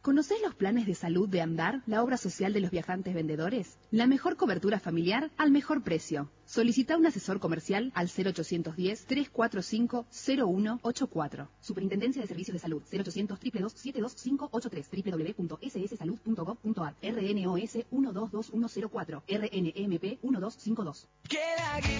¿Conocés los planes de salud de Andar, la obra social de los viajantes vendedores? La mejor cobertura familiar al mejor precio. Solicita un asesor comercial al 0810-345-0184. Superintendencia de Servicios de Salud, 0800-222-72583, www.sssalud.gov.ar, RNOS 122104, RNMP 1252.